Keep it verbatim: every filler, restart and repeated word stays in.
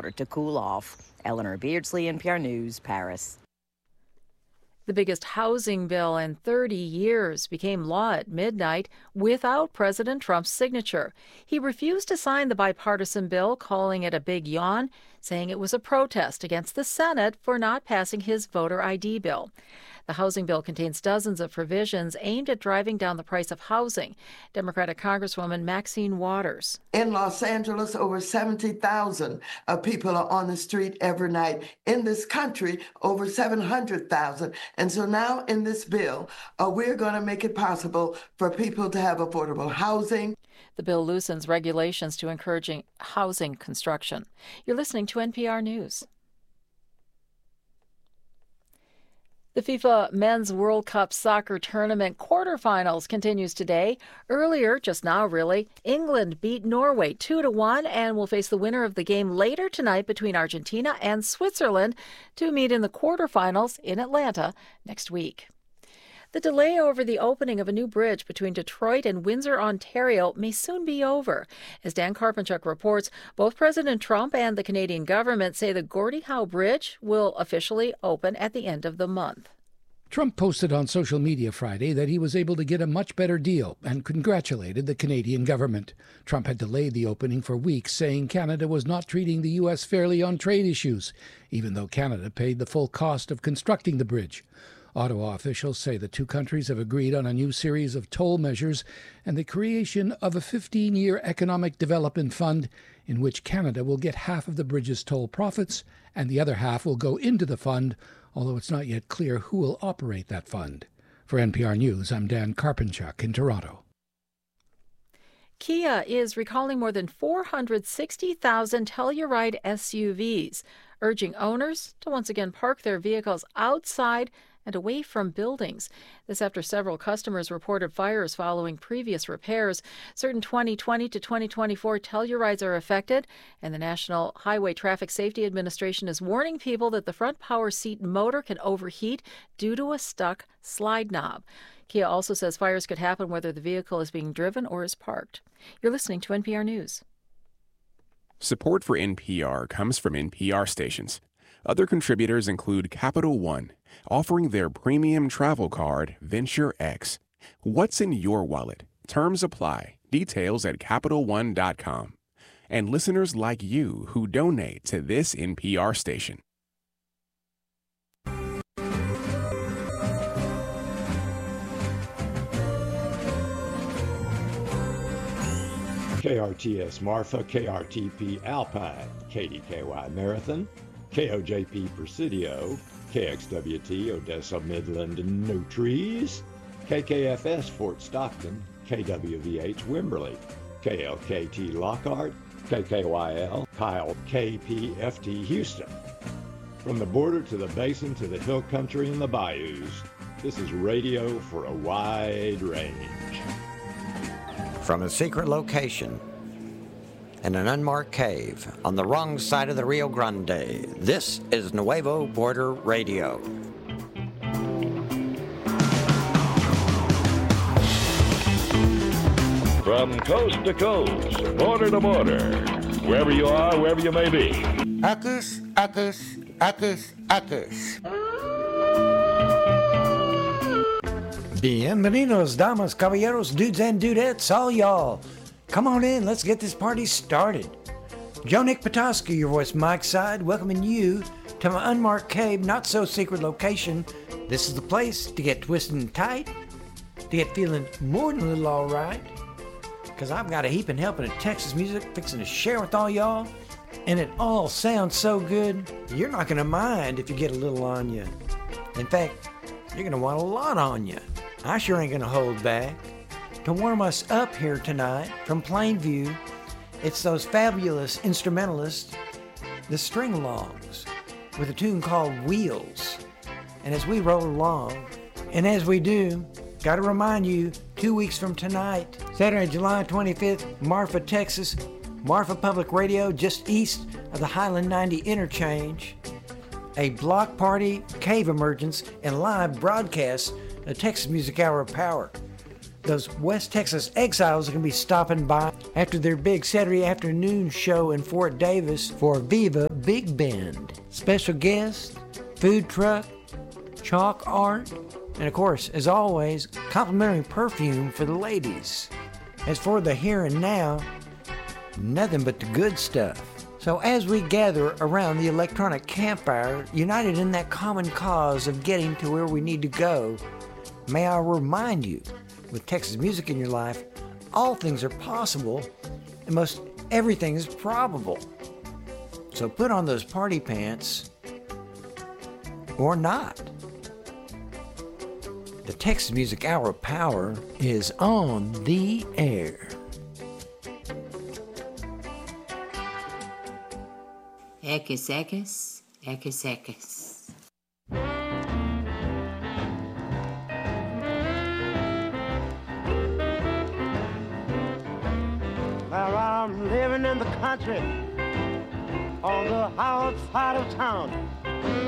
started to cool off. Eleanor Beardsley, N P R News, Paris. The biggest housing bill in thirty years became law at midnight without President Trump's signature. He refused to sign the bipartisan bill, calling it a big yawn, saying it was a protest against the Senate for not passing his voter I D bill. The housing bill contains dozens of provisions aimed at driving down the price of housing. Democratic Congresswoman Maxine Waters. In Los Angeles, over seventy thousand uh, people are on the street every night. In this country, over seven hundred thousand. And so now in this bill, uh, we're going to make it possible for people to have affordable housing. The bill loosens regulations to encouraging housing construction. You're listening to N P R News. The FIFA Men's World Cup Soccer Tournament quarterfinals continues today. Earlier, just now really, England beat Norway two to one and will face the winner of the game later tonight between Argentina and Switzerland to meet in the quarterfinals in Atlanta next week. The delay over the opening of a new bridge between Detroit and Windsor, Ontario may soon be over. As Dan Karpenchuk reports, both President Trump and the Canadian government say the Gordie Howe Bridge will officially open at the end of the month. Trump posted on social media Friday that he was able to get a much better deal and congratulated the Canadian government. Trump had delayed the opening for weeks, saying Canada was not treating the U S fairly on trade issues, even though Canada paid the full cost of constructing the bridge. Ottawa officials say the two countries have agreed on a new series of toll measures and the creation of a fifteen-year economic development fund in which Canada will get half of the bridge's toll profits and the other half will go into the fund, although it's not yet clear who will operate that fund. For N P R News, I'm Dan Karpenchuk in Toronto. Kia is recalling more than four hundred sixty thousand Telluride S U Vs, urging owners to once again park their vehicles outside and away from buildings. This after several customers reported fires following previous repairs. Certain twenty twenty to twenty twenty-four Tellurides are affected, and the National Highway Traffic Safety Administration is warning people that the front power seat motor can overheat due to a stuck slide knob. Kia also says fires could happen whether the vehicle is being driven or is parked. You're listening to N P R News. Support for N P R comes from N P R stations. Other contributors include Capital One, offering their premium travel card, Venture X. What's in your wallet? Terms apply. Details at Capital One dot com. And listeners like you who donate to this N P R station. K R T S Marfa, K R T P Alpine, K D K Y Marathon, K O J P Presidio, K X W T Odessa Midland No Trees, K K F S Fort Stockton, K W V H Wimberley, K L K T Lockhart, K K Y L Kyle, K P F T Houston. From the border to the basin to the hill country and the bayous, this is radio for a wide range. From a secret location in an unmarked cave on the wrong side of the Rio Grande, this is Nuevo Border Radio. From coast to coast, border to border, wherever you are, wherever you may be. Uckus, uckus, uckus, uckus. Bienvenidos, damas, caballeros, dudes and dudettes, all y'all. Come on in, let's get this party started. Joe Nick Petoskey, your voice Mike Side, welcoming you to my unmarked cave, not so secret location. This is the place to get twisted and tight, to get feeling more than a little alright, because I've got a heaping helping of Texas music fixing to share with all y'all, and it all sounds so good, you're not going to mind if you get a little on you. In fact, you're going to want a lot on you. I sure ain't going to hold back. To warm us up here tonight from Plainview, it's those fabulous instrumentalists, the String-Alongs, with a tune called Wheels. And as we roll along, and as we do, got to remind you, two weeks from tonight, Saturday, July twenty-fifth, Marfa, Texas, Marfa Public Radio, just east of the Highland ninety interchange, a block party, cave emergence, and live broadcast of Texas Music Hour of Power. Those West Texas exiles are going to be stopping by after their big Saturday afternoon show in Fort Davis for Viva Big Bend. Special guest, food truck, chalk art, and of course, as always, complimentary perfume for the ladies. As for the here and now, nothing but the good stuff. So as we gather around the electronic campfire, united in that common cause of getting to where we need to go, may I remind you, with Texas music in your life, all things are possible, and most everything is probable. So put on those party pants, or not. The Texas Music Hour of Power is on the air. Ekis, ekis, ekis, ekis. Well, I'm living in the country on the outside of town.